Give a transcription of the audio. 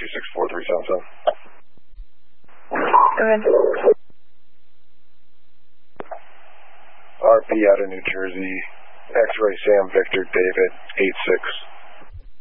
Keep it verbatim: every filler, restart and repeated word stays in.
two six four three seven seven. Okay. R P out of New Jersey, X-Ray Sam Victor David, eight six.